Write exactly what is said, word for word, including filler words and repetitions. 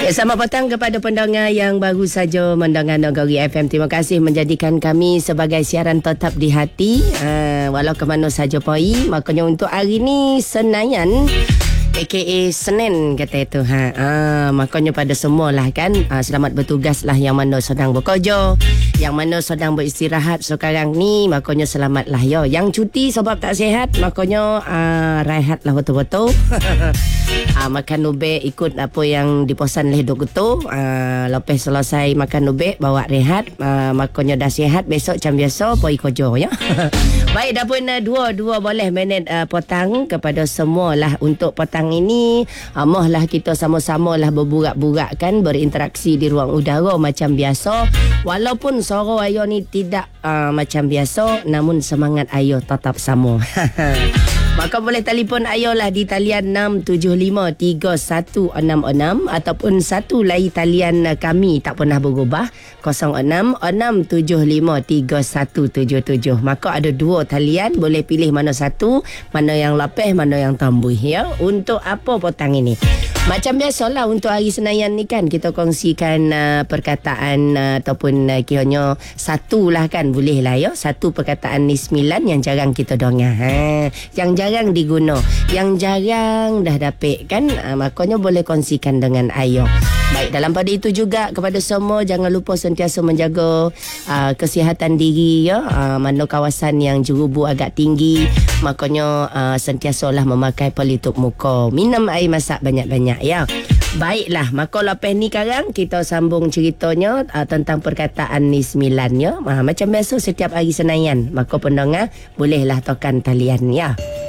Ya, selamat petang kepada pendengar yang baru saja mendengar Nagari F M. Terima kasih menjadikan kami sebagai siaran tetap di hati. Uh, walau ke mana saja pergi. Makanya untuk hari ni Senayan, A K A Senin kata itu ha. Ah, makanya pada semualah kan, ah, selamat bertugas lah yang mana sedang bekerja, yang mana sedang beristirahat sekarang ni, makanya selamatlah ya. Yang cuti sebab tak sihat, makanya ah, rehatlah betul-betul. ah, makan ubek ikut apa yang dipesan oleh doktor. Ah, lepas selesai makan ubek bawa rehat, ah, makanya dah sihat, besok macam biasa pergi kerja ya. Baik, dah pun uh, dua-dua boleh minit uh, petang kepada semualah untuk petang ini. Uh, mohlah kita sama-sama lah berburak-burak kan, berinteraksi di ruang udara macam biasa. Walaupun suara ayo ni tidak uh, macam biasa, namun semangat ayo tetap sama. Maka boleh telefon ayo lah di talian enam tujuh lima tiga satu enam enam ataupun satu lagi talian uh, kami tak pernah berubah, kosong enam enam tujuh lima tiga satu tujuh tujuh. Maka ada dua talian, boleh pilih mana satu, mana yang lapeh, mana yang tambuh ya. Untuk apa petang ini? Macam biasalah untuk hari Senayan ni kan, kita kongsikan uh, perkataan uh, ataupun uh, kiranya satu lah kan, boleh lah ya. Satu perkataan ni sembilan yang jarang kita dengar, ha, yang jarang diguna, yang jarang dah dapat kan, uh, makanya boleh kongsikan dengan Ayo. Baik, dalam pada itu juga kepada semua, jangan lupa sentiasa menjaga uh, kesihatan diri ya. Uh, mana kawasan yang jerubu agak tinggi, makanya uh, sentiasalah memakai pelitup muka, minum air masak banyak-banyak ya. Baiklah, maka lepas ni sekarang kita sambung ceritanya uh, tentang perkataan ni sembilan ya. Uh, macam biasa setiap hari Senayan, maka pendengar bolehlah tekan talian ya.